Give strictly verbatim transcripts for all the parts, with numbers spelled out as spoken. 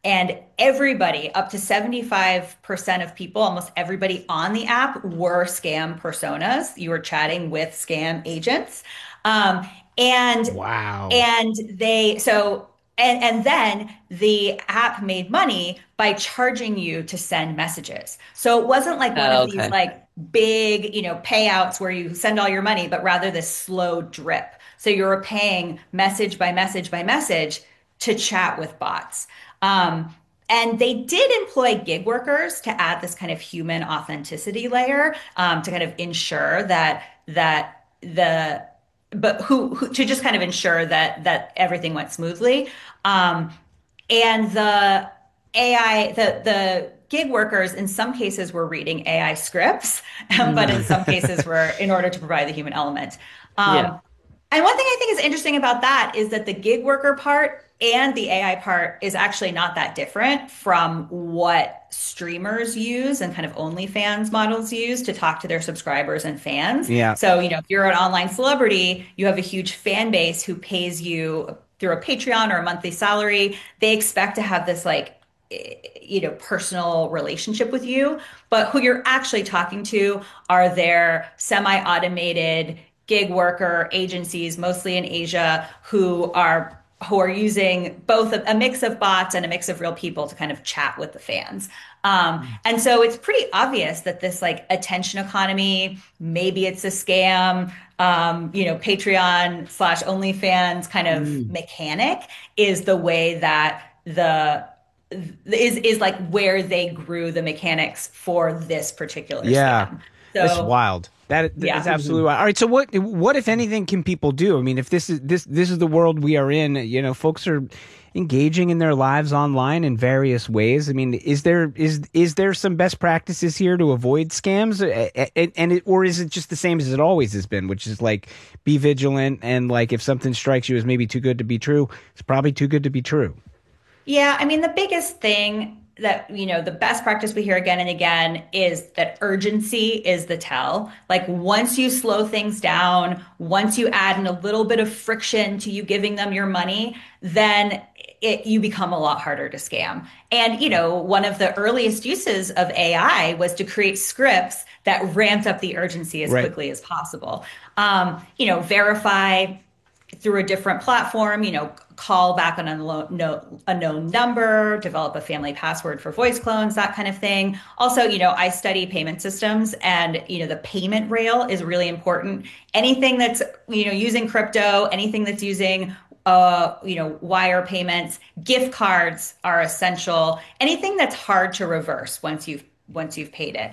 and everybody, up to seventy-five percent of people, almost everybody on the app were scam personas. You were chatting with scam agents. Um, and Wow. and they so and and then the app made money by charging you to send messages. So it wasn't like one Oh, of these okay. like big, you know, payouts where you send all your money, but rather this slow drip. So you were paying message by message by message to chat with bots. Um, and they did employ gig workers to add this kind of human authenticity layer, um, to kind of ensure that that the but who, who to just kind of ensure that that everything went smoothly. Um, and the A I, the the gig workers in some cases were reading A I scripts, but in some Mm. cases were in order to provide the human element. Yeah. Um, and one thing I think is interesting about that is that the gig worker part and the A I part is actually not that different from what streamers use and kind of OnlyFans models use to talk to their subscribers and fans. Yeah. So, you know, if you're an online celebrity, you have a huge fan base who pays you through a Patreon or a monthly salary. They expect to have this like eh, you know, personal relationship with you, but who you're actually talking to are their semi-automated gig worker agencies, mostly in Asia, who are who are using both a, a mix of bots and a mix of real people to kind of chat with the fans. Um, and so it's pretty obvious that this like attention economy, maybe it's a scam, um, you know, Patreon slash OnlyFans kind of Mm. mechanic is the way that the is is like where they grew the mechanics for this particular Yeah. scam. That's So wild. That is yeah. absolutely wild. All right. So what what if anything can people do? I mean, if this is this this is the world we are in, you know, folks are engaging in their lives online in various ways. I mean, is there is is there some best practices here to avoid scams? And, and it, or is it just the same as it always has been, which is like be vigilant and like if something strikes you as maybe too good to be true, it's probably too good to be true. Yeah, I mean, the biggest thing that, you know, the best practice we hear again and again is that urgency is the tell. Like, once you slow things down, once you add in a little bit of friction to you giving them your money, then it, you become a lot harder to scam. And, you know, one of the earliest uses of A I was to create scripts that ramped up the urgency as Right. quickly as possible. Um, you know, verify through a different platform, you know, call back on a known, a known number, develop a family password for voice clones, that kind of thing. Also, you know, I study payment systems and, you know, the payment rail is really important. Anything that's, you know, using crypto, anything that's using uh, you know, wire payments, gift cards are essential. Anything that's hard to reverse once you've once you've paid it.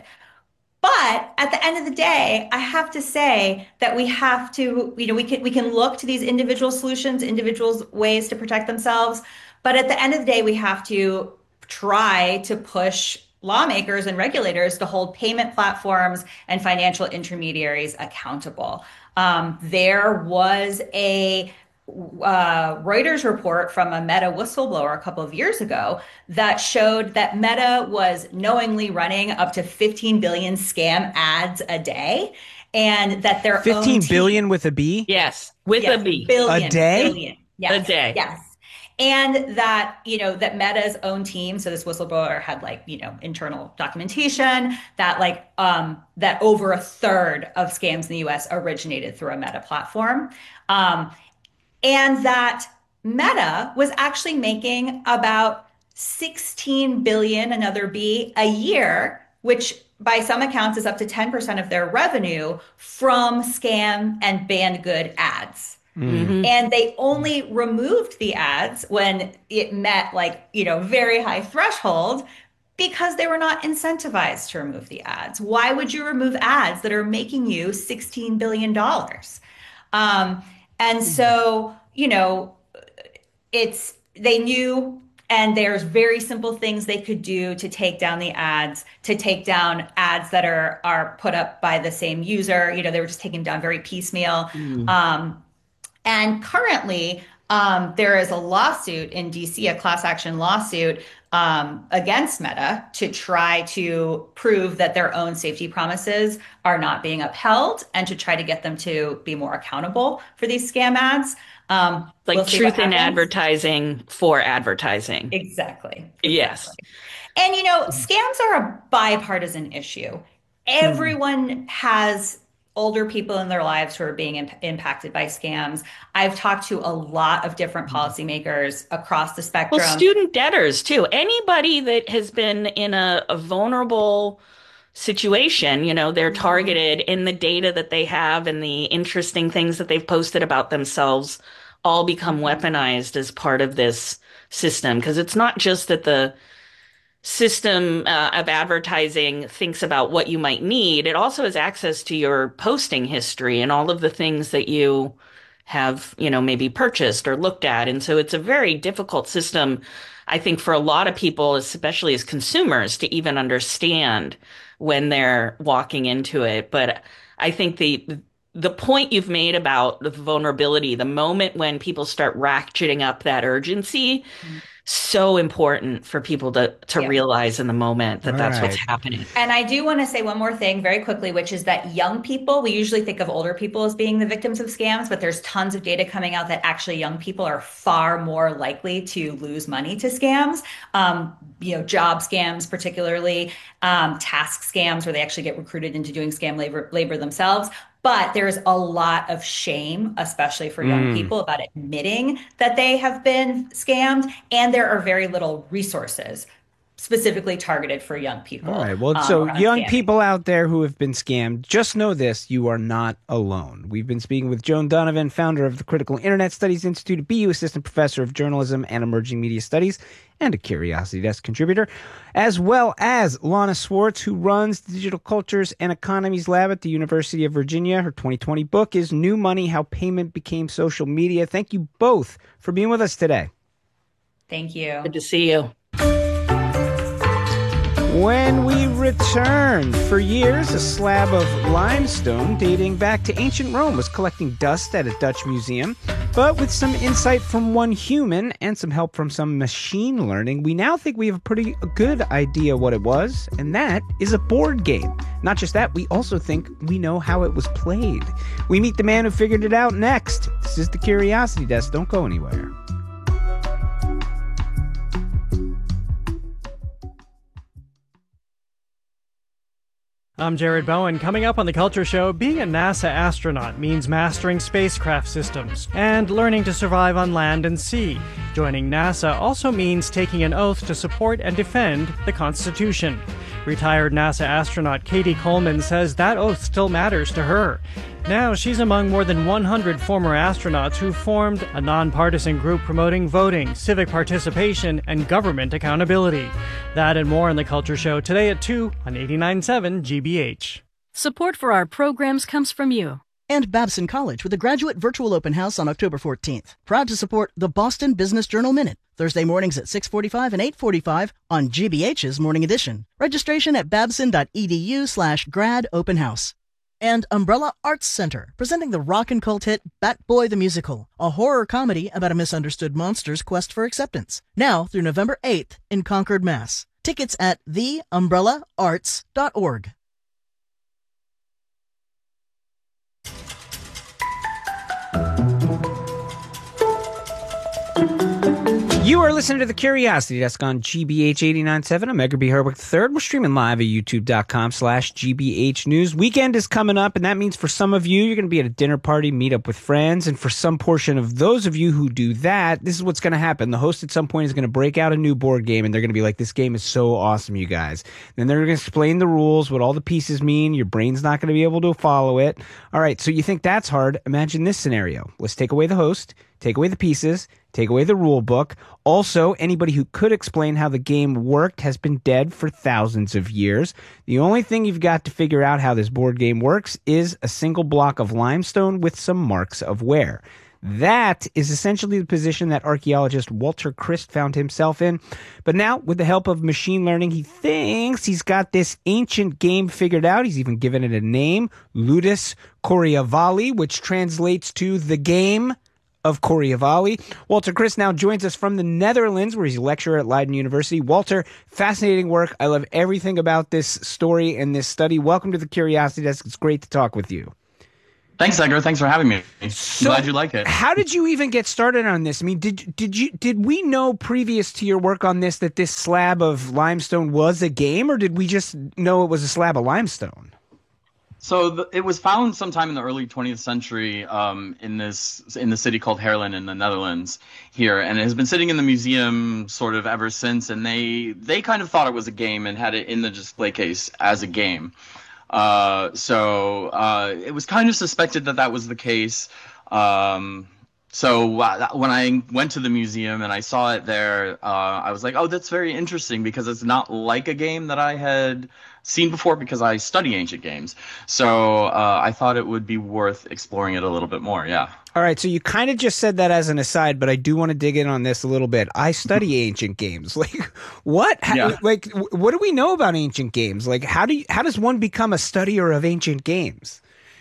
But at the end of the day, I have to say that we have to, you know, we can we can look to these individual solutions, individuals' ways to protect themselves. But at the end of the day, we have to try to push lawmakers and regulators to hold payment platforms and financial intermediaries accountable. Um, there was a uh, Reuters report from a Meta whistleblower a couple of years ago that showed that Meta was knowingly running up to fifteen billion scam ads a day and that their own fifteen team, billion with a B Yes, with a yes, B, a billion, day? billion, a yes, day. yes. And that, you know, that Meta's own team, so this whistleblower had like, you know, internal documentation that like um that over a third of scams in the U S originated through a Meta platform. Um, and that Meta was actually making about sixteen billion, another B, a year, which by some accounts is up to ten percent of their revenue from scam and banned good ads. Mm. Hmm. And they only removed the ads when it met like, you know, very high threshold because they were not incentivized to remove the ads. Why would you remove ads that are making you sixteen billion dollars? Um, and so, you know, it's they knew and there's very simple things they could do to take down the ads, to take down ads that are are put up by the same user. You know, they were just taking them down very piecemeal. Mm. Um, and currently, Um, there is a lawsuit in D C, a class action lawsuit um, against Meta to try to prove that their own safety promises are not being upheld and to try to get them to be more accountable for these scam ads. Um, we'll Like see what truth in happens. advertising for advertising. Exactly, exactly. Yes. And you know, scams are a bipartisan issue. Hmm. Everyone has older people in their lives who are being imp impacted by scams. I've talked to a lot of different policymakers across the Well, spectrum. student debtors too. Anybody that has been in a, a vulnerable situation, you know, they're Mhm. targeted in the data that they have and the interesting things that they've posted about themselves all become Mhm. weaponized as part of this system. Because it's not just that the system uh, of advertising thinks about what you might need, it also has access to your posting history and all of the things that you have, you know, maybe purchased or looked at. And so it's a very difficult system, I think, for a lot of people, especially as consumers, to even understand when they're walking into it. But I think the the point you've made about the vulnerability, the moment when people start ratcheting up that urgency, so important for people to to Yeah. realize in the moment All that that's what's right. happening. And I do want to say one more thing very quickly, which is that young people, we usually think of older people as being the victims of scams, but there's tons of data coming out that actually young people are far more likely to lose money to scams. Um, you know, job scams, particularly um, task scams, where they actually get recruited into doing scam labor, labor themselves. But there's a lot of shame, especially for young Mm. people, about admitting that they have been scammed. And there are very little resources specifically targeted for young All people right. Well, um, so around young scamming. people out there who have been scammed, just know this: you are not alone. We've been speaking with Joan Donovan, founder of the Critical Internet Studies Institute, a B U assistant professor of journalism and emerging media studies, and a Curiosity Desk contributor, as well as Lana Swartz, who runs the Digital Cultures and Economies Lab at the University of Virginia. Her twenty twenty book is New Money: How Payment Became Social Media. Thank you both for being with us today. Thank you. Good to see you. When we return, for years, a slab of limestone dating back to ancient Rome was collecting dust at a Dutch museum. But with some insight from one human and some help from some machine learning, we now think we have a pretty good idea what it was, and that is a board game. Not just that, we also think we know how it was played. We meet the man who figured it out next. This is the Curiosity Desk. Don't go anywhere. I'm Jared Bowen. Coming up on The Culture Show, being a NASA astronaut means mastering spacecraft systems and learning to survive on land and sea. Joining NASA also means taking an oath to support and defend the Constitution. Retired NASA astronaut Katie Coleman says that oath still matters to her. Now, she's among more than one hundred former astronauts who formed a nonpartisan group promoting voting, civic participation, and government accountability. That and more on The Culture Show today at two on eighty-nine point seven G B H. Support for our programs comes from you. And Babson College with a graduate virtual open house on October fourteenth. Proud to support the Boston Business Journal Minute, Thursday mornings at six forty-five and eight forty-five on G B H's Morning Edition. Registration at babson.edu slash grad open house. And Umbrella Arts Center, presenting the rock and cult hit Bat Boy the Musical, a horror comedy about a misunderstood monster's quest for acceptance. Now through November eighth in Concord, Mass. Tickets at the umbrella arts dot org. You are listening to the Curiosity Desk on G B H eighty-nine point seven. I'm Edgar B. Herwick the third. We're streaming live at youtube.com slash GBH News. Weekend is coming up, and that means for some of you, you're going to be at a dinner party, meet up with friends. And for some portion of those of you who do that, this is what's going to happen. The host at some point is going to break out a new board game, and they're going to be like, this game is so awesome, you guys. Then they're going to explain the rules, what all the pieces mean. Your brain's not going to be able to follow it. All right, so you think that's hard. Imagine this scenario. Let's take away the host, take away the pieces, take away the rule book. Also, anybody who could explain how the game worked has been dead for thousands of years. The only thing you've got to figure out how this board game works is a single block of limestone with some marks of wear. That is essentially the position that archaeologist Walter Christ found himself in. But now, with the help of machine learning, he thinks he's got this ancient game figured out. He's even given it a name, Ludus Coriovalli, which translates to the game of Corrievale. Walter Christ now joins us from the Netherlands, where he's a lecturer at Leiden University. Walter, fascinating work. I love everything about this story and this study. Welcome to the Curiosity Desk. It's great to talk with you. Thanks, Edgar. Thanks for having me. I'm so, glad you like it. How did you even get started on this? I mean, did did you did we know previous to your work on this that this slab of limestone was a game, or did we just know it was a slab of limestone? So the, it was found sometime in the early twentieth century um, in this in the city called Haarlem in the Netherlands here, and it has been sitting in the museum sort of ever since. And they they kind of thought it was a game and had it in the display case as a game. Uh, so uh, it was kind of suspected that that was the case. Um, so uh, when I went to the museum and I saw it there, uh, I was like, oh, that's very interesting, because it's not like a game that I had seen before, because I study ancient games. So uh, I thought it would be worth exploring it a little bit more. Yeah. All right, so you kind of just said that as an aside, but I do want to dig in on this a little bit. I study ancient games. Like, what? How, yeah. Like, what do we know about ancient games? Like, how do you, how does one become a studier of ancient games?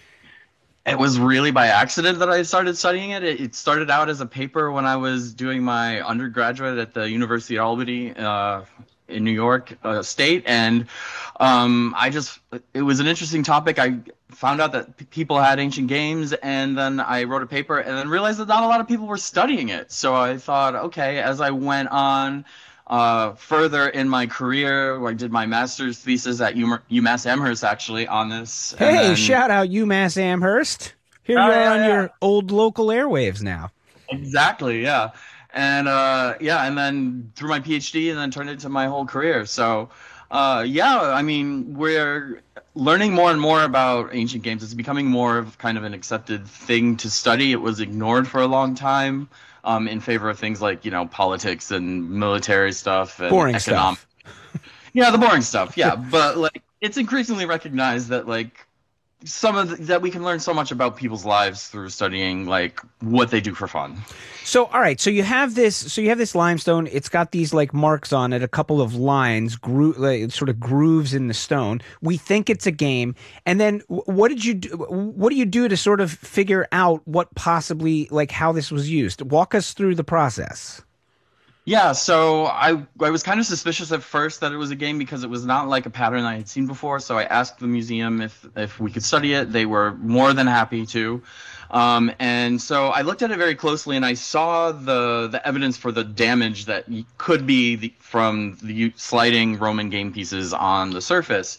It was really by accident that I started studying it. It, it started out as a paper when I was doing my undergraduate at the University of Albany uh, in New York uh, State, and um, I just it was an interesting topic. I found out that p- people had ancient games, and then I wrote a paper, and then realized that not a lot of people were studying it. So I thought, okay, as I went on uh, further in my career, where I did my master's thesis at U- UMass Amherst, actually, on this. Hey, then, shout out UMass Amherst. Here Oh, you are yeah, on yeah. your old local airwaves now. Exactly, yeah. And uh, yeah, and then through my PhD, and then turned it into my whole career. So uh, yeah, I mean, we're learning more and more about ancient games. It's becoming more of kind of an accepted thing to study. It was ignored for a long time um, in favor of things like, you know, politics and military stuff and Boring economic. stuff. Yeah, the boring stuff. Yeah, but like it's increasingly recognized that like some of the, that we can learn so much about people's lives through studying like what they do for fun. So, all right. So you have this. So you have this limestone. It's got these like marks on it, a couple of lines, gro- like, sort of grooves in the stone. We think it's a game. And then, what did you do? What do you do to sort of figure out what possibly like how this was used? Walk us through the process. Yeah, so I I was kind of suspicious at first that it was a game, because it was not like a pattern I had seen before. So I asked the museum if if we could study it. They were more than happy to. Um, and so I looked at it very closely, and I saw the the evidence for the damage that could be the, from the sliding Roman game pieces on the surface.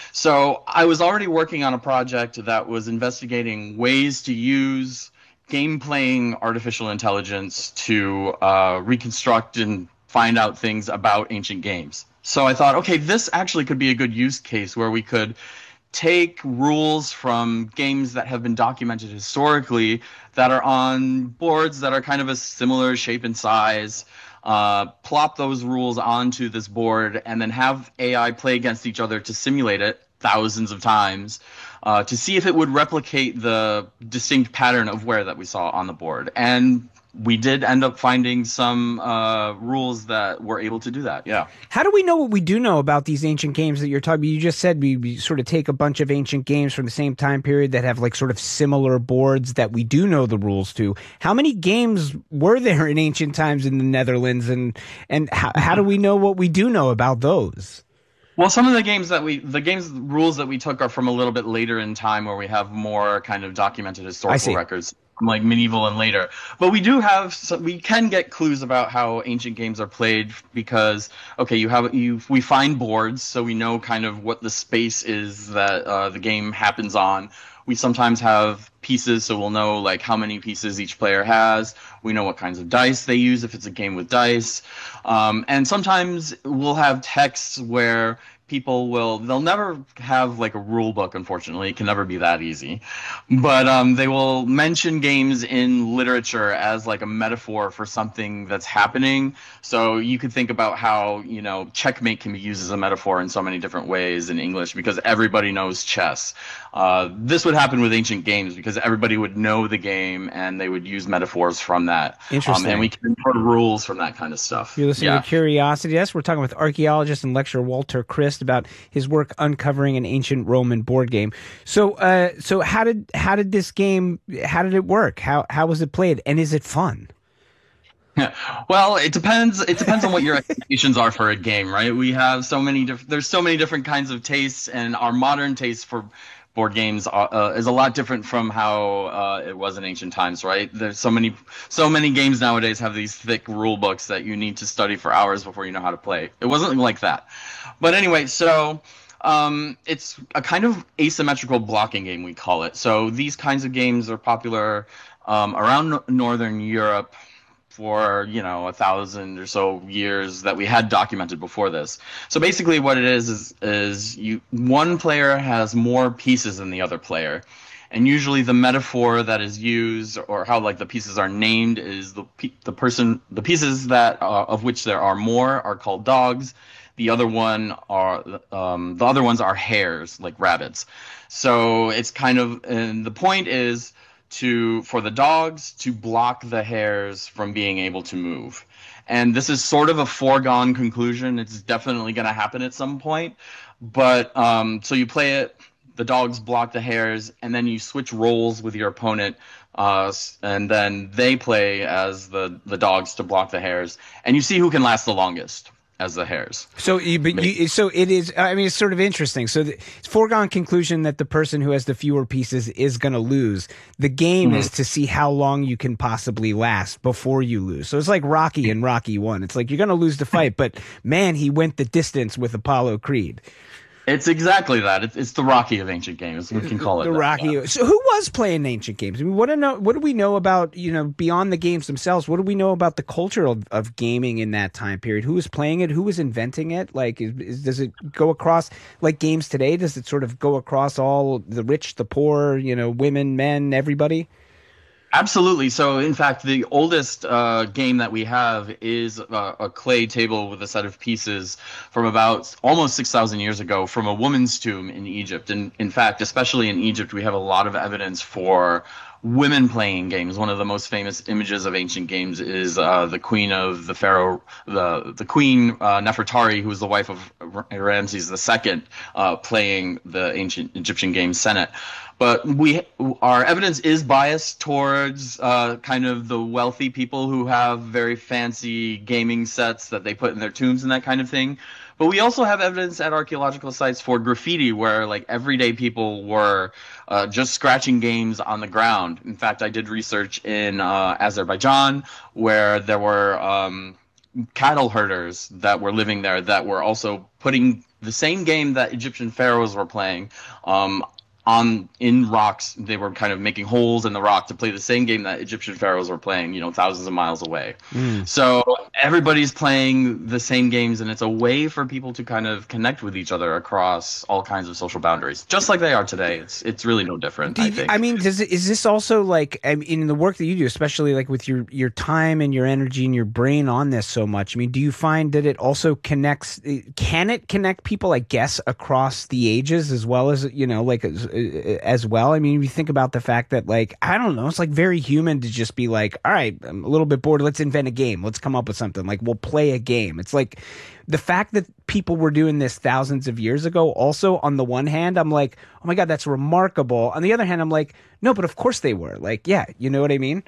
So I was already working on a project that was investigating ways to use game-playing artificial intelligence to uh, reconstruct and find out things about ancient games. So I thought, okay, this actually could be a good use case where we could take rules from games that have been documented historically that are on boards that are kind of a similar shape and size, uh, plop those rules onto this board, and then have A I play against each other to simulate it thousands of times. Uh, to see if it would replicate the distinct pattern of wear that we saw on the board. And we did end up finding some uh, rules that were able to do that, yeah. How do we know what we do know about these ancient games that you're talking about? You just said we, we sort of take a bunch of ancient games from the same time period that have like sort of similar boards that we do know the rules to. How many games were there in ancient times in the Netherlands, and, and how, how do we know what we do know about those? Well, some of the games that we, the games rules that we took are from a little bit later in time, where we have more kind of documented historical records, like medieval and later. But we do have, so we can get clues about how ancient games are played, because, okay, you have, you, we find boards, so we know kind of what the space is that uh, the game happens on. We sometimes have pieces, so we'll know like how many pieces each player has. We know what kinds of dice they use if it's a game with dice. Um, and sometimes we'll have texts where people will, they'll never have like a rule book, unfortunately. It can never be that easy. But um, they will mention games in literature as like a metaphor for something that's happening. So you could think about how, you know, checkmate can be used as a metaphor in so many different ways in English, because everybody knows chess. Uh, this would happen with ancient games, because everybody would know the game and they would use metaphors from that. Interesting. Um, and we can infer rules from that kind of stuff. You're listening yeah. to Curiosity Desk. We're talking with archaeologist and lecturer Walter Christ podcast about his work uncovering an ancient Roman board game. So, uh, so how did how did this game? How did it work? How how was it played? And is it fun? Well, it depends. It depends on what your expectations are for a game, right? We have so many. Diff- there's so many different kinds of tastes, and our modern taste for board games uh, is a lot different from how uh, it was in ancient times, right? There's so many, so many games nowadays have these thick rule books that you need to study for hours before you know how to play. It wasn't like that, but anyway, so. Um, it's a kind of asymmetrical blocking game, we call it. So these kinds of games are popular um, around no- Northern Europe for, you know, a thousand or so years that we had documented before this. So basically what it is is, is you one player has more pieces than the other player. And usually the metaphor that is used, or how like the pieces are named, is the pe- the person the pieces that uh, of which there are more are called dogs. The other one are um, the other ones are hares, like rabbits. So it's kind of, and the point is to for the dogs to block the hares from being able to move. And this is sort of a foregone conclusion. It's definitely going to happen at some point. But um, so you play it. The dogs block the hares, and then you switch roles with your opponent, uh, and then they play as the, the dogs to block the hares, and you see who can last the longest as the hares. So, you, but you, so it is. I mean, it's sort of interesting. So, the, it's foregone conclusion that the person who has the fewer pieces is going to lose. The game mm-hmm. is to see how long you can possibly last before you lose. So it's like Rocky in Rocky One. It's like you're going to lose the fight, but man, he went the distance with Apollo Creed. It's exactly that. It's, it's the Rocky of ancient games. We can call it the that. Rocky. Yeah. So, who was playing ancient games? I mean, what do know? What do we know about, you know, beyond the games themselves? What do we know about the culture of, of gaming in that time period? Who was playing it? Who was inventing it? Like, is, is, does it go across like games today? Does it sort of go across all the rich, the poor, you know, women, men, everybody? Absolutely. So, in fact, the oldest uh, game that we have is uh, a clay table with a set of pieces from about almost six thousand years ago from a woman's tomb in Egypt. And in fact, especially in Egypt, we have a lot of evidence for women playing games. One of the most famous images of ancient games is uh, the queen of the pharaoh, the the queen uh, Nefertari, who was the wife of Ramses the Second, uh, playing the ancient Egyptian game Senet. But we, our evidence is biased towards uh, kind of the wealthy people who have very fancy gaming sets that they put in their tombs and that kind of thing. But we also have evidence at archaeological sites for graffiti where like everyday people were uh, just scratching games on the ground. In fact, I did research in uh, Azerbaijan where there were um, cattle herders that were living there that were also putting the same game that Egyptian pharaohs were playing um, on in rocks. They were kind of making holes in the rock to play the same game that Egyptian pharaohs were playing, you know, thousands of miles away. Mm. So everybody's playing the same games, and it's a way for people to kind of connect with each other across all kinds of social boundaries, just like they are today. It's it's really no different. Do you, I think. I mean, does it, is this also like, I mean, in the work that you do, especially like with your your time and your energy and your brain on this so much? I mean, do you find that it also connects? Can it connect people, I guess, across the ages as well as, you know, like as, as well? I mean, if you think about the fact that, like, I don't know, it's like very human to just be like, all right, I'm a little bit bored. Let's invent a game. Let's come up with something. Like, we'll play a game. It's like the fact that people were doing this thousands of years ago. Also, on the one hand, I'm like, oh my God, that's remarkable. On the other hand, I'm like, no, but of course they were. Like, yeah, you know what I mean?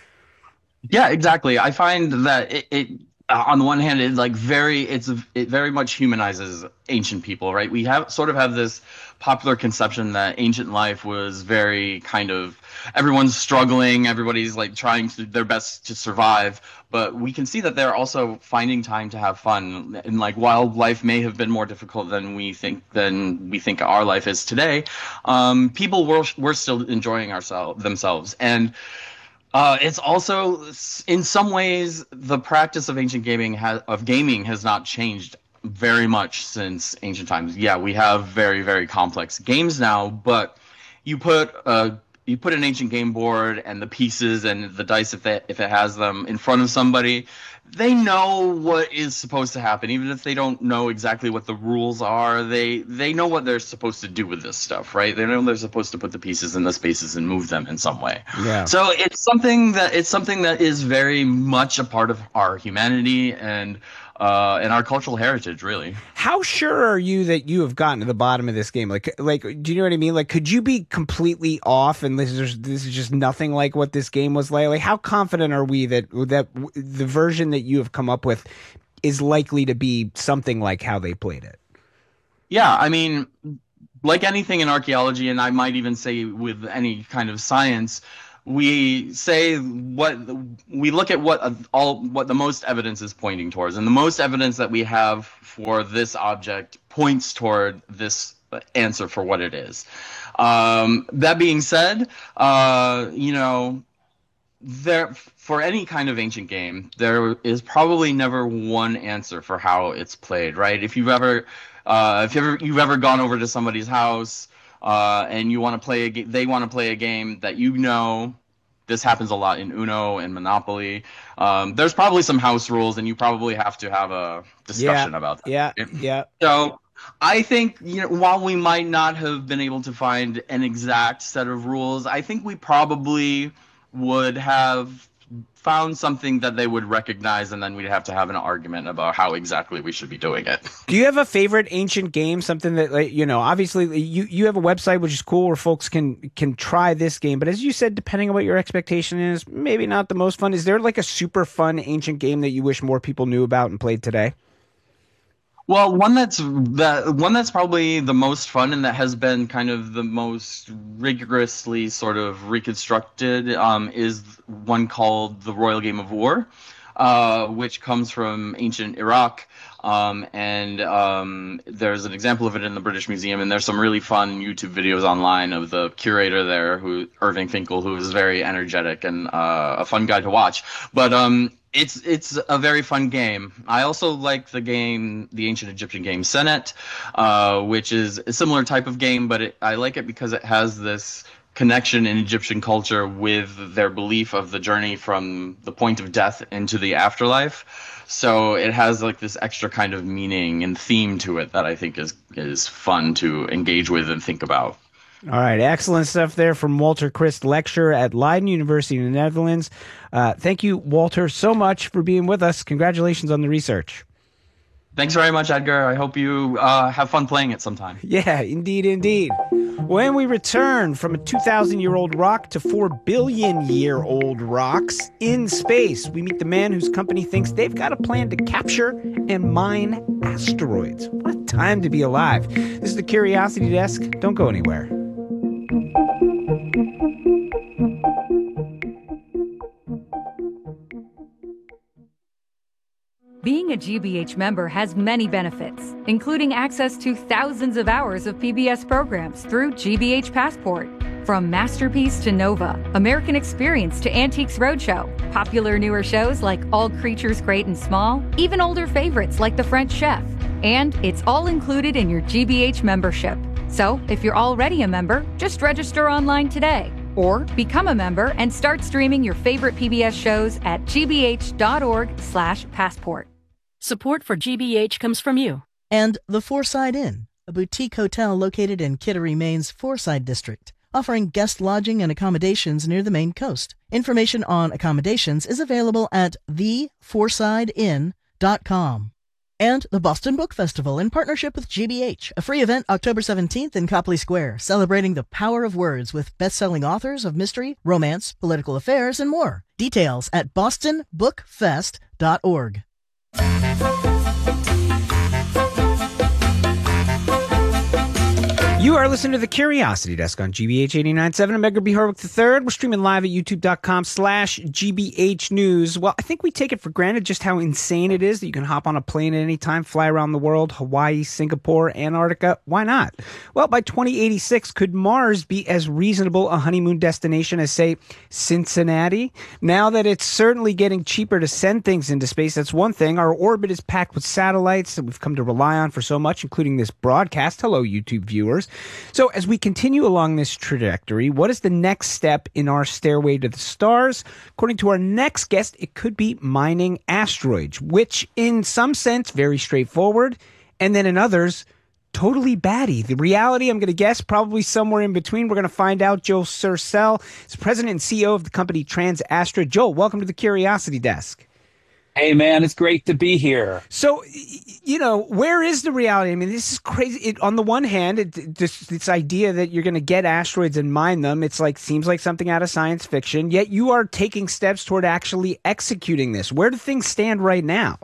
Yeah, exactly. I find that it, it uh, on the one hand, it like very, it's it very much humanizes ancient people, right? We have sort of have this popular conception that ancient life was very kind of, everyone's struggling, everybody's like trying to their best to survive, but we can see that they're also finding time to have fun. And like, while life may have been more difficult than we think than we think our life is today, um, people were were still enjoying ourselves themselves. And Uh, it's also, in some ways, the practice of ancient gaming has, of gaming has not changed very much since ancient times. Yeah, we have very, very complex games now, but you put uh, you put an ancient game board and the pieces and the dice, if it, if it has them, in front of somebody, they know what is supposed to happen. Even if they don't know exactly what the rules are, they they know what they're supposed to do with this stuff, right? They know they're supposed to put the pieces in the spaces and move them in some way. Yeah. So it's something that it's something that is very much a part of our humanity, and uh, and our cultural heritage, really. How sure are you that you have gotten to the bottom of this game? Like, like, do you know what I mean? Like, could you be completely off and this is this is just nothing like what this game was like? Like, how confident are we that that the version that you have come up with is likely to be something like how they played it? Yeah, I mean, like anything in archaeology, and I might even say with any kind of science, we say what we look at what all what the most evidence is pointing towards, and the most evidence that we have for this object points toward this answer for what it is. Um, that being said, uh, you know, there for any kind of ancient game, there is probably never one answer for how it's played, right? If you've ever uh, if you've ever, you've ever gone over to somebody's house. Uh, and you want to play a ga- they want to play a game that you know. This happens a lot in Uno and Monopoly. Um, there's probably some house rules, and you probably have to have a discussion yeah, about that. Yeah, yeah. So I think, you know, while we might not have been able to find an exact set of rules, I think we probably would have found something that they would recognize, and then we'd have to have an argument about how exactly we should be doing it. Do you have a favorite ancient game? Something that, like, you know, obviously you, you have a website, which is cool, where folks can can try this game. But as you said, depending on what your expectation is, maybe not the most fun. Is there like a super fun ancient game that you wish more people knew about and played today? Well, one that's the one that's probably the most fun and that has been kind of the most rigorously sort of reconstructed um, is one called the Royal Game of War, uh, which comes from ancient Iraq. Um, and um, there's an example of it in the British Museum, and there's some really fun YouTube videos online of the curator there, who Irving Finkel, who is very energetic and uh, a fun guy to watch. But um, it's it's a very fun game. I also like the game, the ancient Egyptian game Senet, uh, which is a similar type of game, but it, I like it because it has this connection in Egyptian culture with their belief of the journey from the point of death into the afterlife. So it has like this extra kind of meaning and theme to it that I think is is fun to engage with and think about. All right, excellent stuff there from Walter Christ, lecturer at Leiden University in the Netherlands. Uh, thank you, Walter, so much for being with us. Congratulations on the research. Thanks very much, Edgar. I hope you uh, have fun playing it sometime. Yeah, indeed, indeed. When we return from a two thousand year old rock to four billion year old rocks in space, we meet the man whose company thinks they've got a plan to capture and mine asteroids. What a time to be alive. This is the Curiosity Desk. Don't go anywhere. Being a G B H member has many benefits, including access to thousands of hours of P B S programs through G B H Passport. From Masterpiece to Nova, American Experience to Antiques Roadshow, popular newer shows like All Creatures Great and Small, even older favorites like The French Chef. And it's all included in your G B H membership. So if you're already a member, just register online today. Or become a member and start streaming your favorite P B S shows at gbh.org slash passport. Support for G B H comes from you. And the Fourside Inn, a boutique hotel located in Kittery, Maine's Fourside district, offering guest lodging and accommodations near the Maine coast. Information on accommodations is available at the fourside inn dot com. And the Boston Book Festival in partnership with G B H, a free event October seventeenth in Copley Square, celebrating the power of words with best-selling authors of mystery, romance, political affairs, and more. Details at boston book fest dot org. You are listening to the Curiosity Desk on G B H eighty-nine point seven. I'm Edgar B. Horwick the third. We're streaming live at youtube.com slash GBH News. Well, I think we take it for granted just how insane it is that you can hop on a plane at any time, fly around the world, Hawaii, Singapore, Antarctica. Why not? Well, by twenty eighty-six, could Mars be as reasonable a honeymoon destination as, say, Cincinnati? Now that it's certainly getting cheaper to send things into space, that's one thing. Our orbit is packed with satellites that we've come to rely on for so much, including this broadcast. Hello, YouTube viewers. So as we continue along this trajectory, what is the next step in our stairway to the stars? According to our next guest, it could be mining asteroids, which in some sense, very straightforward, and then in others, totally batty. The reality, I'm going to guess, probably somewhere in between. We're going to find out. Joel Sercel is president and C E O of the company TransAstra. Joel, welcome to the Curiosity Desk. Hey, man, it's great to be here. So, you know, where is the reality? I mean, this is crazy. It, on the one hand, it, this this idea that you're going to get asteroids and mine them, it's like seems like something out of science fiction. Yet you are taking steps toward actually executing this. Where do things stand right now?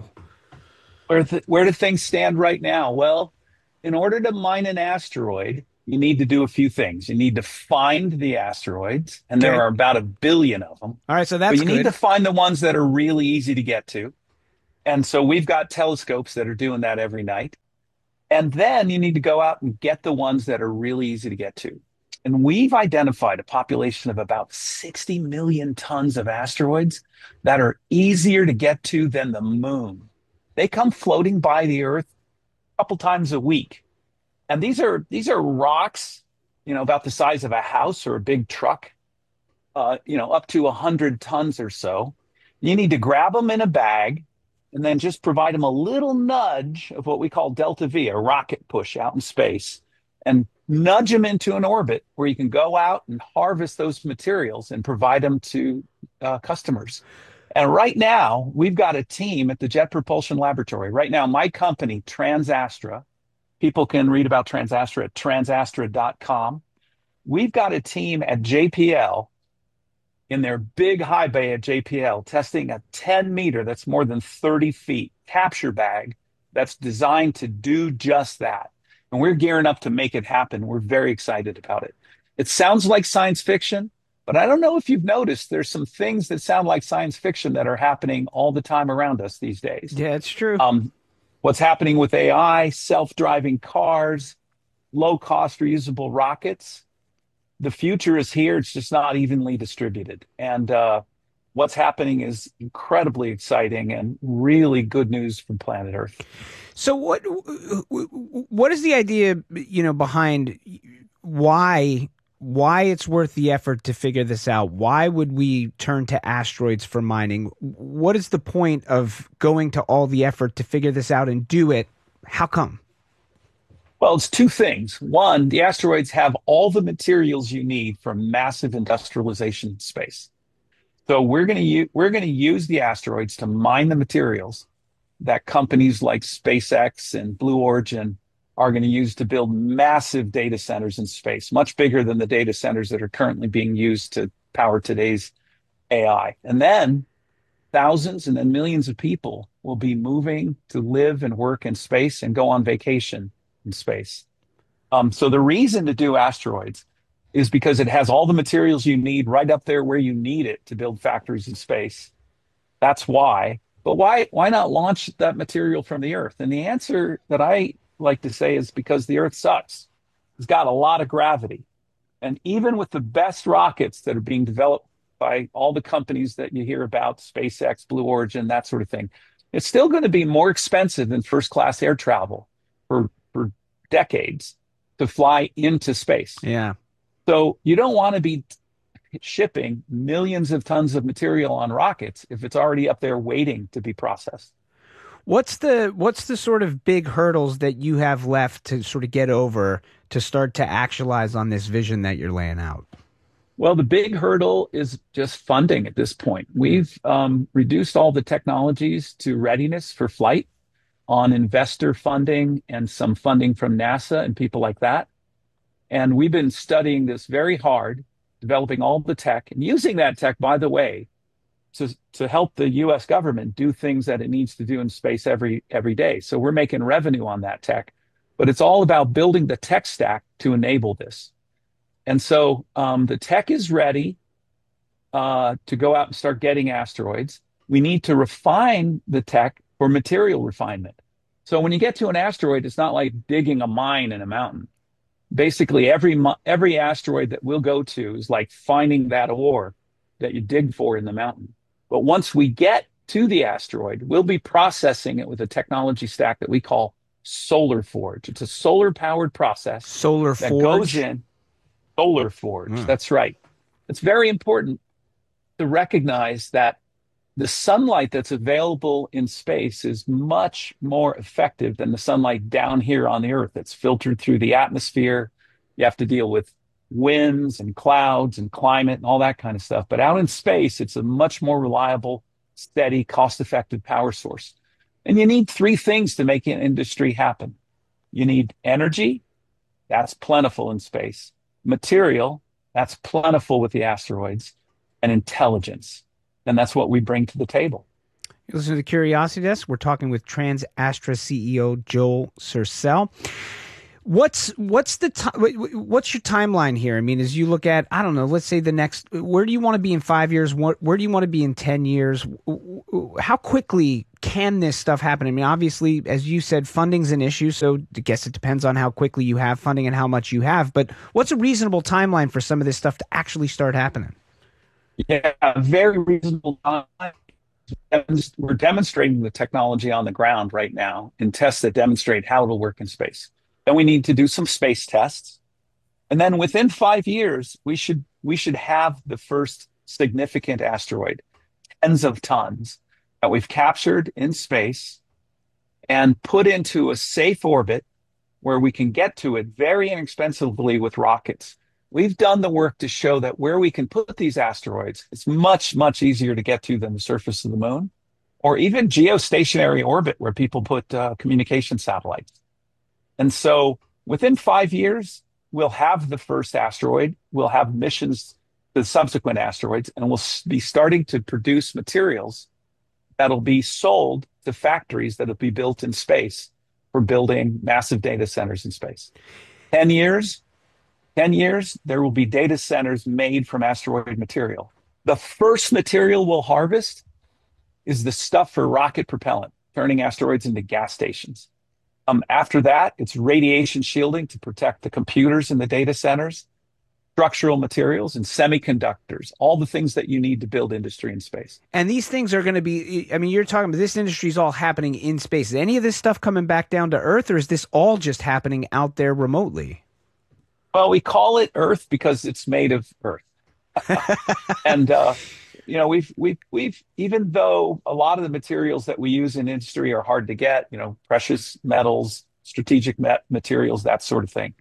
Where th- where do things stand right now? Well, in order to mine an asteroid, you need to do a few things. You need to find the asteroids, and there Okay. are about a billion of them. All right, so But that's you need good. to find the ones that are really easy to get to. And so we've got telescopes that are doing that every night. And then you need to go out and get the ones that are really easy to get to. And we've identified a population of about sixty million tons of asteroids that are easier to get to than the moon. They come floating by the Earth a couple times a week. And these are these are rocks, you know, about the size of a house or a big truck, uh, you know, up to one hundred tons or so. You need to grab them in a bag and then just provide them a little nudge of what we call delta V, a rocket push out in space, and nudge them into an orbit where you can go out and harvest those materials and provide them to uh, customers. And right now, we've got a team at the Jet Propulsion Laboratory. Right now, my company, Transastra, people can read about Transastra at transastra dot com. We've got a team at J P L in their big high bay at J P L testing a ten meter, that's more than thirty feet, capture bag that's designed to do just that. And we're gearing up to make it happen. We're very excited about it. It sounds like science fiction, but I don't know if you've noticed there's some things that sound like science fiction that are happening all the time around us these days. Yeah, it's true. Um, what's happening with A I, self-driving cars, low-cost reusable rockets. The future is here. It's just not evenly distributed. And uh, what's happening is incredibly exciting and really good news from planet Earth. So what what is the idea, you know, behind why why it's worth the effort to figure this out? Why would we turn to asteroids for mining? What is the point of going to all the effort to figure this out and do it? How come? Well, it's two things. One, the asteroids have all the materials you need for massive industrialization in space. So we're going to u- we're going to use the asteroids to mine the materials that companies like SpaceX and Blue Origin are going to use to build massive data centers in space, much bigger than the data centers that are currently being used to power today's A I. And then thousands and then millions of people will be moving to live and work in space and go on vacation in space. Um, so the reason to do asteroids is because it has all the materials you need right up there where you need it to build factories in space. That's why. But why why not launch that material from the Earth? And the answer that I like to say is because the Earth sucks. It's got a lot of gravity. And even with the best rockets that are being developed by all the companies that you hear about, SpaceX, Blue Origin, that sort of thing, it's still going to be more expensive than first-class air travel for, for decades to fly into space. Yeah. So you don't want to be shipping millions of tons of material on rockets if it's already up there waiting to be processed. What's the what's the sort of big hurdles that you have left to sort of get over to start to actualize on this vision that you're laying out? Well, the big hurdle is just funding at this point. We've um, reduced all the technologies to readiness for flight on investor funding and some funding from NASA and people like that. And we've been studying this very hard, developing all the tech and using that tech, by the way, to, to help the U S government do things that it needs to do in space every every day. So we're making revenue on that tech, but it's all about building the tech stack to enable this. And so um, the tech is ready uh, to go out and start getting asteroids. We need to refine the tech for material refinement. So when you get to an asteroid, it's not like digging a mine in a mountain. Basically, every every asteroid that we'll go to is like finding that ore that you dig for in the mountain. But once we get to the asteroid, we'll be processing it with a technology stack that we call Solar Forge. It's a solar-powered process. Solar that Forge? goes in. Solar Forge, Mm. that's right. It's very important to recognize that the sunlight that's available in space is much more effective than the sunlight down here on the Earth that's filtered through the atmosphere. You have to deal with winds and clouds and climate and all that kind of stuff. But out in space, it's a much more reliable steady, cost-effective power source. And you need three things to make an industry happen. You need energy, that's plentiful in space. Material, that's plentiful with the asteroids. And intelligence. And that's what we bring to the table. You listen to the Curiosity Desk. We're talking with TransAstra C E O Joel Sercel. What's what's the what's your timeline here? I mean, as you look at, I don't know, let's say the next, where do you want to be in five years? Where, where do you want to be in ten years? How quickly can this stuff happen? I mean, obviously, as you said, funding's an issue, so I guess it depends on how quickly you have funding and how much you have. But what's a reasonable timeline for some of this stuff to actually start happening? Yeah, very reasonable time. We're demonstrating the technology on the ground right now in tests that demonstrate how it'll work in space. Then we need to do some space tests. And then within five years, we should we should have the first significant asteroid, tens of tons, that we've captured in space and put into a safe orbit where we can get to it very inexpensively with rockets. We've done the work to show that where we can put these asteroids, it's much, much easier to get to than the surface of the moon, or even geostationary orbit where people put uh, communication satellites. And so within five years, we'll have the first asteroid, we'll have missions to the subsequent asteroids, and we'll be starting to produce materials that'll be sold to factories that'll be built in space for building massive data centers in space. ten years, ten years, there will be data centers made from asteroid material. The first material we'll harvest is the stuff for rocket propellant, turning asteroids into gas stations. Um, after that, it's radiation shielding to protect the computers in the data centers, structural materials, and semiconductors, all the things that you need to build industry in space. And these things are going to be, I mean, you're talking about this industry is all happening in space. Is any of this stuff coming back down to Earth, or is this all just happening out there remotely? Well, we call it Earth because it's made of Earth. and, uh, you know, we've, we've, we've, even though a lot of the materials that we use in industry are hard to get, you know, precious metals, strategic met- materials, that sort of thing.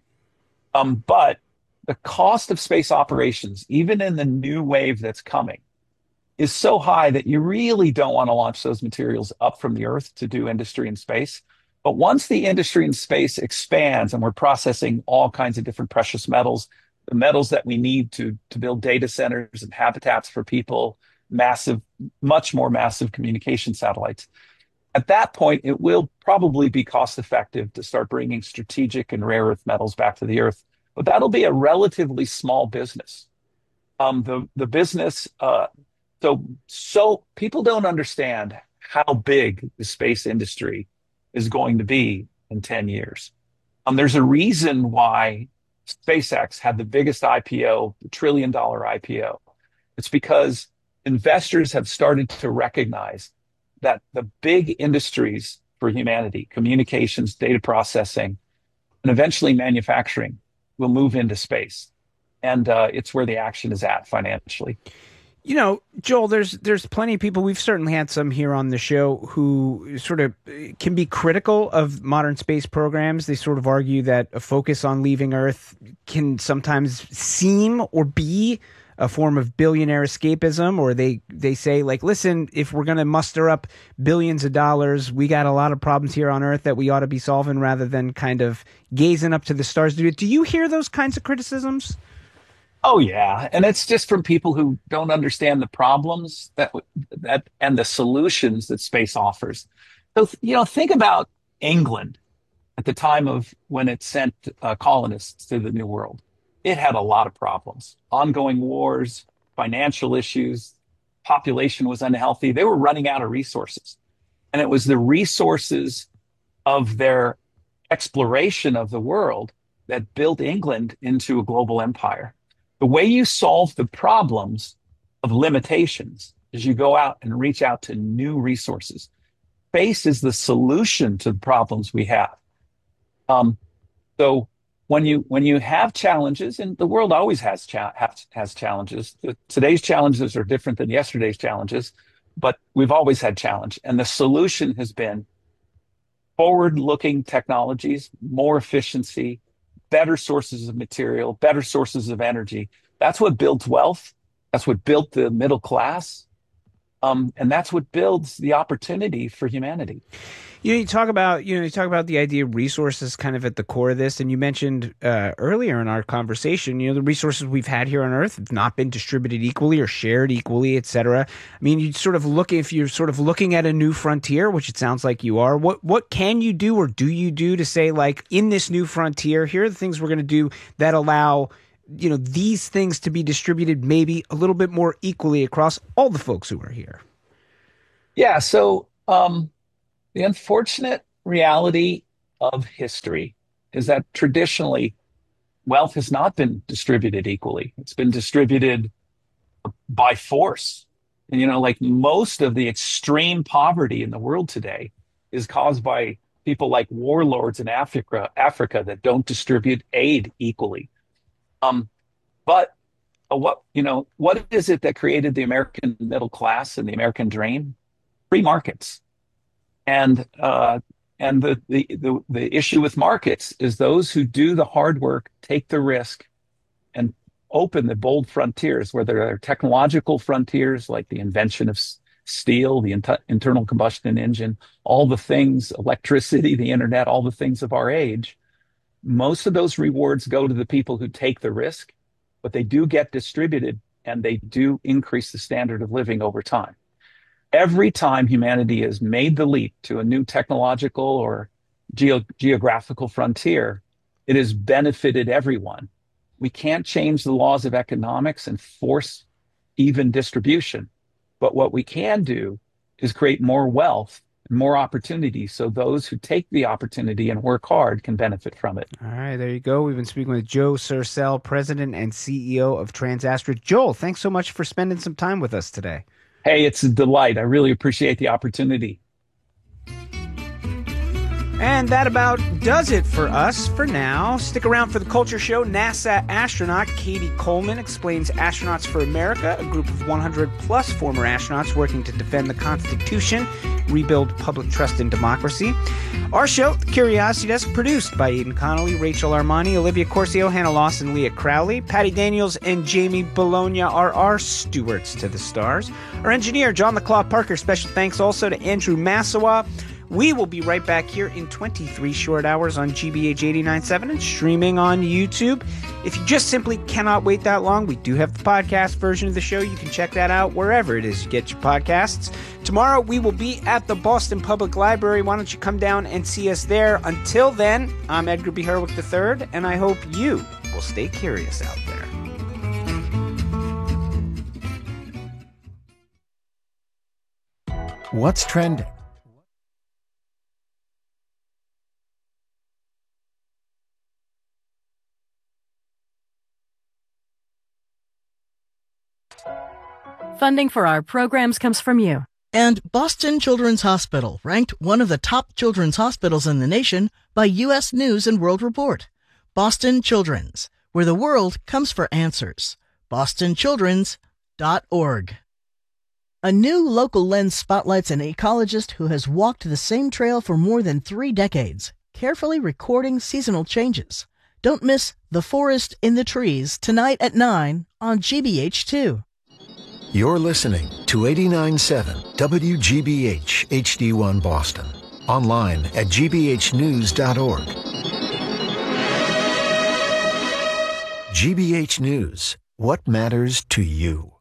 Um, but the cost of space operations, even in the new wave that's coming, is so high that you really don't want to launch those materials up from the Earth to do industry in space. But once the industry in space expands and we're processing all kinds of different precious metals, the metals that we need to, to build data centers and habitats for people, massive, much more massive communication satellites, at that point, it will probably be cost effective to start bringing strategic and rare earth metals back to the Earth. But that'll be a relatively small business. Um, the, the business, uh, so, so people don't understand how big the space industry is going to be in ten years. Um, there's a reason why SpaceX had the biggest I P O, the trillion dollar I P O. It's because investors have started to recognize that the big industries for humanity, communications, data processing, and eventually manufacturing, will move into space. And uh, it's where the action is at financially. You know, Joel, there's there's plenty of people, we've certainly had some here on the show, who sort of can be critical of modern space programs. They sort of argue that a focus on leaving Earth can sometimes seem or be a form of billionaire escapism, or they, they say, like, listen, if we're going to muster up billions of dollars, we got a lot of problems here on Earth that we ought to be solving rather than kind of gazing up to the stars to do it. Do you hear those kinds of criticisms? Oh, yeah. And it's just from people who don't understand the problems that that and the solutions that space offers. So, you know, think about England at the time of when it sent uh, colonists to the New World. It had a lot of problems, ongoing wars, financial issues, population was unhealthy. They were running out of resources. And it was the resources of their exploration of the world that built England into a global empire. The way you solve the problems of limitations is you go out and reach out to new resources. Space is the solution to the problems we have. Um, so when you when you have challenges, and the world always has cha- has, has challenges. Today's challenges are different than yesterday's challenges, but we've always had challenge. And the solution has been forward-looking technologies, more efficiency, better sources of material, better sources of energy. That's what builds wealth. That's what built the middle class. Um, and that's what builds the opportunity for humanity. You know, you talk about, you know, you talk about the idea of resources kind of at the core of this. And you mentioned uh, earlier in our conversation, you know, the resources we've had here on Earth have not been distributed equally or shared equally, et cetera. I mean, you sort of look, if you're sort of looking at a new frontier, which it sounds like you are, what, what can you do or do you do to say, like, in this new frontier, here are the things we're going to do that allow, you know, these things to be distributed maybe a little bit more equally across all the folks who are here? Yeah. So, um, the unfortunate reality of history is that traditionally wealth has not been distributed equally. It's been distributed by force. And, you know, like most of the extreme poverty in the world today is caused by people like warlords in Africa, Africa that don't distribute aid equally. Um, but uh, what, you know, what is it that created the American middle class and the American dream? Free markets. And uh, and the, the the the issue with markets is those who do the hard work, take the risk, and open the bold frontiers, where there are technological frontiers like the invention of s- steel, the in- internal combustion engine, all the things, electricity, the internet, all the things of our age. Most of those rewards go to the people who take the risk, but they do get distributed and they do increase the standard of living over time. Every time humanity has made the leap to a new technological or geo- geographical frontier, it has benefited everyone. We can't change the laws of economics and force even distribution. But what we can do is create more wealth and more opportunity so those who take the opportunity and work hard can benefit from it. All right, there you go. We've been speaking with Joe Sercel, President and C E O of TransAstra. Joel, thanks so much for spending some time with us today. Hey, it's a delight. I really appreciate the opportunity. And that about does it for us for now. Stick around for the Culture Show. NASA astronaut Katie Coleman explains Astronauts for America, a group of one hundred plus former astronauts working to defend the Constitution, rebuild public trust in democracy. Our show, The Curiosity Desk, produced by Aidan Connolly, Rachel Armani, Olivia Corcio, Hannah Lawson, Leah Crowley. Patty Daniels and Jamie Bologna are our stewards to the stars. Our engineer, John the Claw Parker. Special thanks also to Andrew Massawa. We will be right back here in twenty-three short hours on G B H eighty-nine point seven and streaming on YouTube. If you just simply cannot wait that long, we do have the podcast version of the show. You can check that out wherever it is you get your podcasts. Tomorrow, we will be at the Boston Public Library. Why don't you come down and see us there? Until then, I'm Edgar B. Herwick the third, and I hope you will stay curious out there. What's trending? Funding for our programs comes from you. And Boston Children's Hospital, ranked one of the top children's hospitals in the nation by U S News and World Report. Boston Children's, where the world comes for answers. boston children's dot org. A new local lens spotlights an ecologist who has walked the same trail for more than three decades, carefully recording seasonal changes. Don't miss The Forest in the Trees tonight at nine on G B H two. You're listening to eighty-nine point seven W G B H H D one Boston. Online at g b h news dot org. G B H News. What matters to you?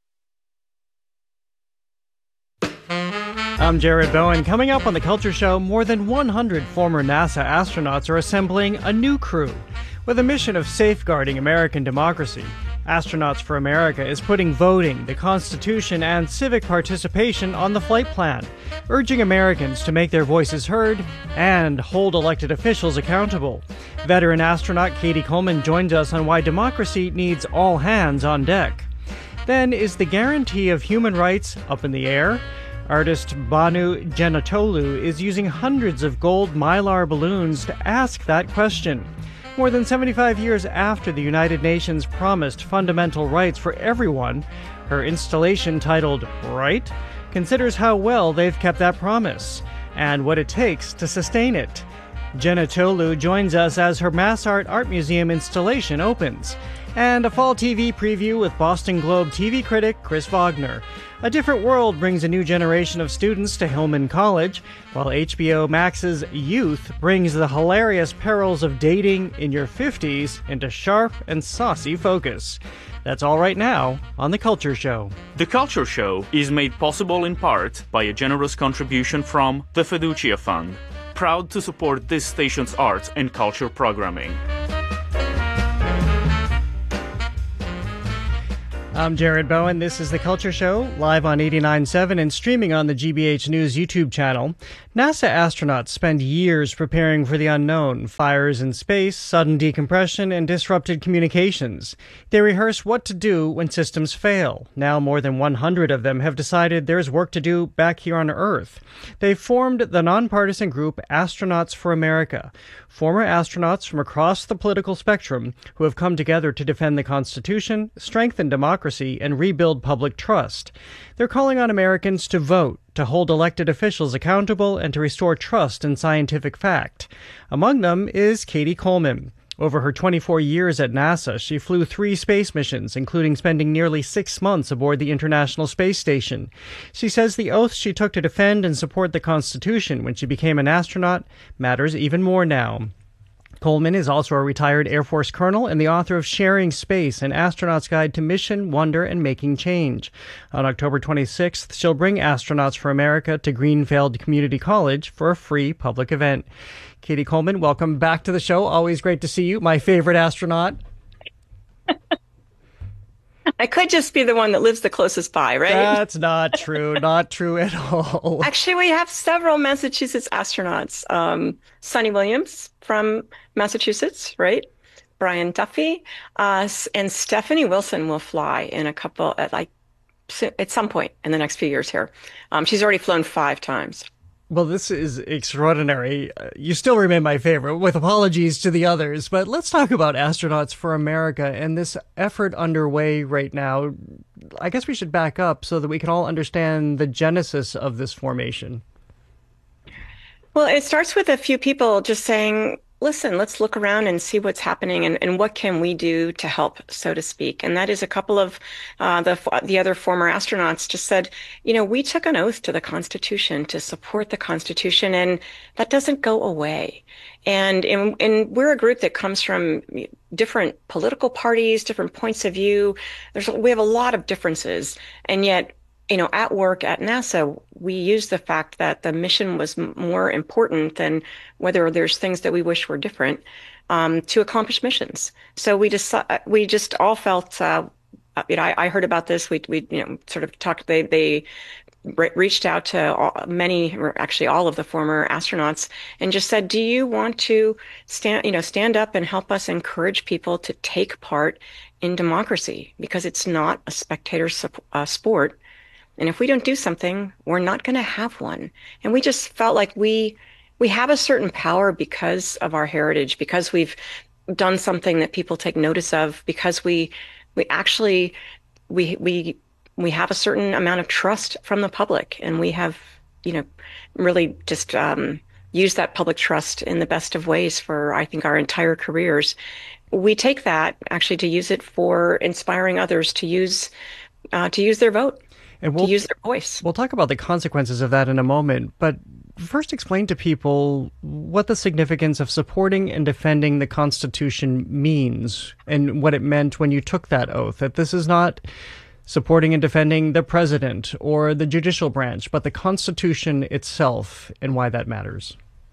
I'm Jared Bowen. Coming up on The Culture Show, more than one hundred former NASA astronauts are assembling a new crew with a mission of safeguarding American democracy. Astronauts for America is putting voting, the Constitution, and civic participation on the flight plan, urging Americans to make their voices heard and hold elected officials accountable. Veteran astronaut Katie Coleman joins us on why democracy needs all hands on deck. Then, is the guarantee of human rights up in the air? Artist Banu Genatolu is using hundreds of gold mylar balloons to ask that question. More than seventy-five years after the United Nations promised fundamental rights for everyone, her installation titled Right considers how well they've kept that promise and what it takes to sustain it. Genatolu joins us as her Mass Art Art Museum installation opens, and a fall T V preview with Boston Globe T V critic Chris Wagner. A Different World brings a new generation of students to Hillman College, while H B O Max's Youth brings the hilarious perils of dating in your fifties into sharp and saucy focus. That's all right now on The Culture Show. The Culture Show is made possible in part by a generous contribution from the Fiducia Fund, proud to support this station's arts and culture programming. I'm Jared Bowen. This is The Culture Show, live on eighty-nine point seven and streaming on the G B H News YouTube channel. NASA astronauts spend years preparing for the unknown, fires in space, sudden decompression, and disrupted communications. They rehearse what to do when systems fail. Now more than one hundred of them have decided there's work to do back here on Earth. They've formed the nonpartisan group Astronauts for America, former astronauts from across the political spectrum who have come together to defend the Constitution, strengthen democracy, and rebuild public trust. They're calling on Americans to vote, to hold elected officials accountable, and to restore trust in scientific fact. Among them is Cady Coleman. Over her twenty-four years at NASA, she flew three space missions, including spending nearly six months aboard the International Space Station. She says the oath she took to defend and support the Constitution when she became an astronaut matters even more now. Coleman is also a retired Air Force colonel and the author of Sharing Space, an astronaut's guide to mission, wonder, and making change. On October twenty-sixth, she'll bring Astronauts for America to Greenfield Community College for a free public event. Cady Coleman, welcome back to the show. Always great to see you, my favorite astronaut. I could just be the one that lives the closest by, right? That's not true. Not true at all. Actually, we have several Massachusetts astronauts. Um, Sonny Williams from Massachusetts, right? Brian Duffy, uh, and Stephanie Wilson will fly in a couple at like at some point in the next few years here. Um, she's already flown five times. Well, this is extraordinary. You still remain my favorite, with apologies to the others. But let's talk about Astronauts for America and this effort underway right now. I guess we should back up so that we can all understand the genesis of this formation. Well, it starts with a few people just saying, listen, let's look around and see what's happening and, and what can we do to help, so to speak. And that is a couple of uh, the the other former astronauts just said, you know, we took an oath to the Constitution to support the Constitution, and that doesn't go away. And, and, and we're a group that comes from different political parties, different points of view. There's we have a lot of differences, and yet, you know, at work at NASA, we use the fact that the mission was more important than whether there's things that we wish were different, um, to accomplish missions. So we just we just all felt, uh, you know, I, I heard about this. We we you know sort of talked. They they re- reached out to all, many, or actually all of the former astronauts, and just said, "Do you want to stand you know stand up and help us encourage people to take part in democracy, because it's not a spectator uh, sport." And if we don't do something, we're not going to have one. And we just felt like we we have a certain power because of our heritage, because we've done something that people take notice of, because we we actually we we we have a certain amount of trust from the public, and we have, you know, really just um, used that public trust in the best of ways for, I think, our entire careers. We take that actually to use it for inspiring others to use uh, to use their vote. And we'll, to use their voice. We'll talk about the consequences of that in a moment, but first explain to people what the significance of supporting and defending the Constitution means and what it meant when you took that oath, that this is not supporting and defending the president or the judicial branch, but the Constitution itself, and why that matters.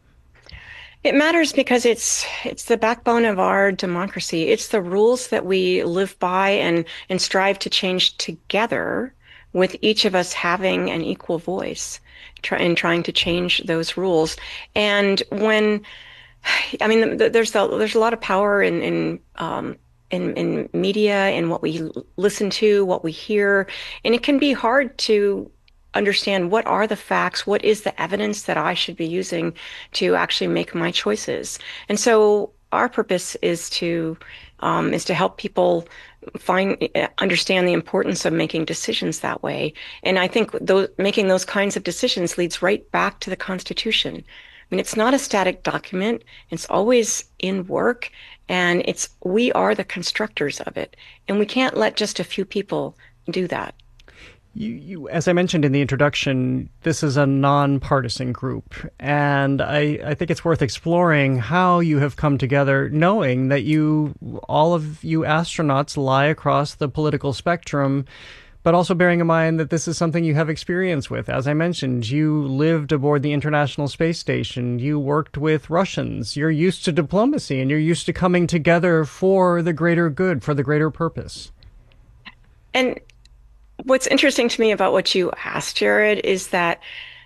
It matters because it's it's the backbone of our democracy. It's the rules that we live by and, and strive to change together, with each of us having an equal voice try, in trying to change those rules. And when, I mean, there's a, there's a lot of power in in, um, in in media, in what we listen to, what we hear, and it can be hard to understand what are the facts, what is the evidence that I should be using to actually make my choices. And so our purpose is to um, is to help people find understand the importance of making decisions that way. And I think those, making those kinds of decisions leads right back to the Constitution. I mean, it's not a static document. It's always in work, and it's we are the constructors of it, and we can't let just a few people do that. You, you, as I mentioned in the introduction, this is a nonpartisan group, and I, I think it's worth exploring how you have come together, knowing that you, all of you astronauts, lie across the political spectrum, but also bearing in mind that this is something you have experience with. As I mentioned, you lived aboard the International Space Station, you worked with Russians, you're used to diplomacy, and you're used to coming together for the greater good, for the greater purpose. And what's interesting to me about what you asked, Jared, is that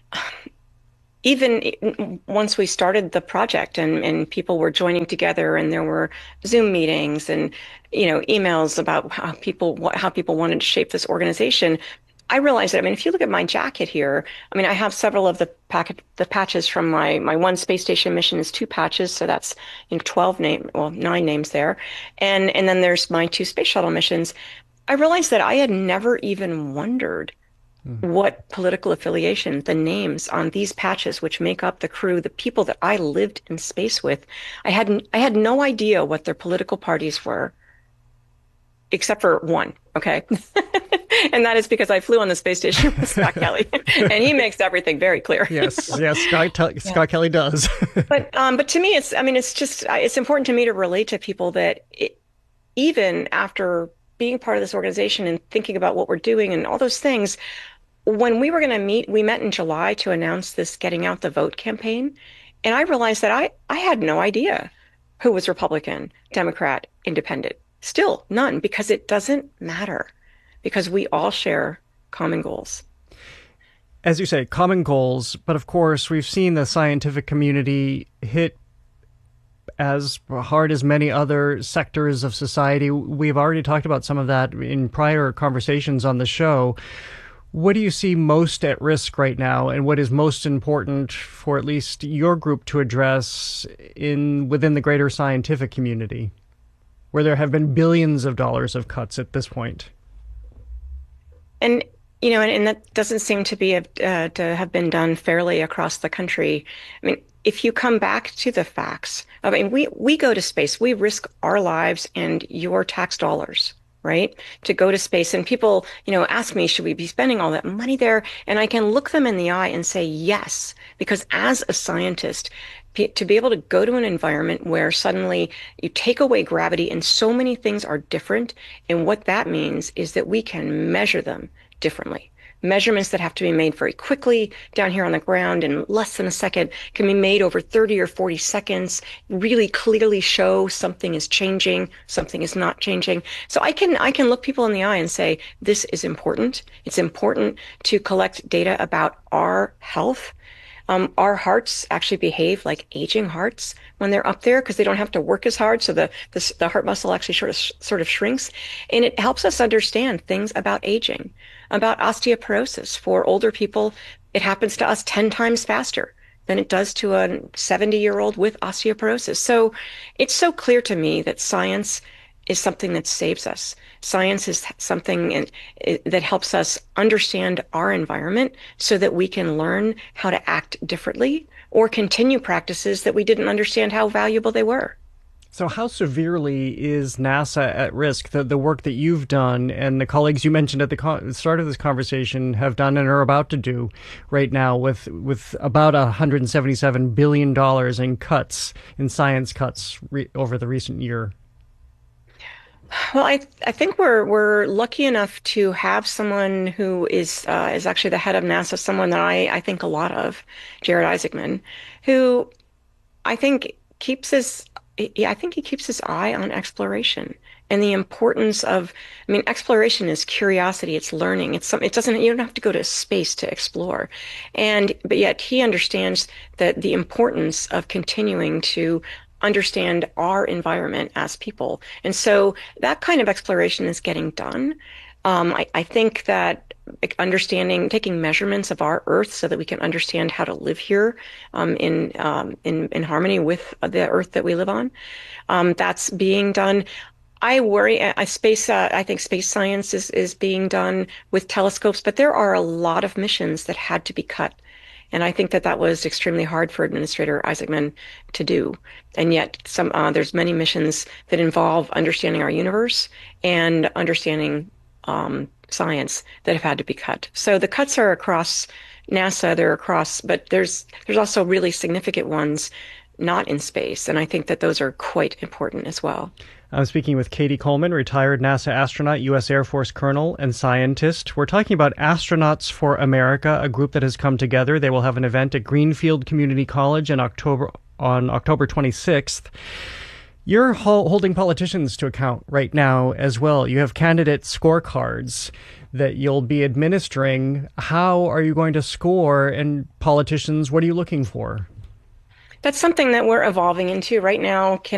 even once we started the project and, and people were joining together and there were Zoom meetings and, you know, emails about how people, how people wanted to shape this organization, I realized that, I mean, if you look at my jacket here, I mean, I have several of the packet, the patches from my, my one space station mission is two patches. So that's, you know, twelve name, well, nine names there. And, and then there's my two space shuttle missions. I realized that I had never even wondered mm. what political affiliation, the names on these patches, which make up the crew, the people that I lived in space with, I had I had no idea what their political parties were, except for one, okay? And that is because I flew on the space station with Scott Kelly, and he makes everything very clear. Yes, yes, Scott, Scott yeah. Kelly does. but um, but to me, it's I mean, it's just it's important to me to relate to people that it, even after being part of this organization and thinking about what we're doing and all those things, when we were going to meet, we met in July to announce this Getting Out the Vote campaign. And I realized that I, I had no idea who was Republican, Democrat, Independent. Still none, because it doesn't matter, because we all share common goals. As you say, common goals. But of course, we've seen the scientific community hit as hard as many other sectors of society. We've already talked about some of that in prior conversations on the show. What do you see most at risk right now, and what is most important for at least your group to address in within the greater scientific community, where there have been billions of dollars of cuts at this point? And you know, and, and that doesn't seem to be a, uh, to have been done fairly across the country. I mean, if you come back to the facts, I mean, we, we go to space, we risk our lives and your tax dollars, right? To go to space. And people, you know, ask me, should we be spending all that money there? And I can look them in the eye and say, yes, because as a scientist, to be able to go to an environment where suddenly you take away gravity and so many things are different. And what that means is that we can measure them differently. Measurements that have to be made very quickly down here on the ground in less than a second can be made over thirty or forty seconds, really clearly show something is changing, something is not changing. So I can I can look people in the eye and say, this is important. It's important to collect data about our health. Um, our hearts actually behave like aging hearts when they're up there because they don't have to work as hard. So the, the, the heart muscle actually sort of, sort of shrinks. And it helps us understand things about aging, about osteoporosis. For older people, it happens to us ten times faster than it does to a seventy-year-old with osteoporosis. So it's so clear to me that science is something that saves us. Science is something in, in, that helps us understand our environment so that we can learn how to act differently or continue practices that we didn't understand how valuable they were. So how severely is NASA at risk? The, the work that you've done and the colleagues you mentioned at the co- start of this conversation have done and are about to do right now with, with about one hundred seventy-seven billion dollars in cuts, in science cuts re- over the recent year. Well, I I think we're we're lucky enough to have someone who is uh, is actually the head of NASA, someone that I, I think a lot of, Jared Isaacman, who I think keeps his I think he keeps his eye on exploration and the importance of. I mean, exploration is curiosity, it's learning, it's some. It doesn't. You don't have to go to space to explore, and but yet he understands that the importance of continuing to understand our environment as people. And so that kind of exploration is getting done. Um, I, I think that understanding, taking measurements of our Earth so that we can understand how to live here um, in, um, in in harmony with the Earth that we live on, um, that's being done. I worry. I space. Uh, I think space science is is being done with telescopes, but there are a lot of missions that had to be cut. And I think that that was extremely hard for Administrator Isaacman to do. And yet some uh, there's many missions that involve understanding our universe and understanding um, science that have had to be cut. So the cuts are across NASA, they're across, but there's there's also really significant ones not in space, and I think that those are quite important as well. I'm speaking with Katie Coleman, retired NASA astronaut, U S Air Force colonel, and scientist. We're talking about Astronauts for America, a group that has come together. They will have an event at Greenfield Community College in October on October twenty-sixth. You're holding politicians to account right now as well. You have candidate scorecards that you'll be administering. How are you going to score? And politicians, what are you looking for? That's something that we're evolving into right now. Can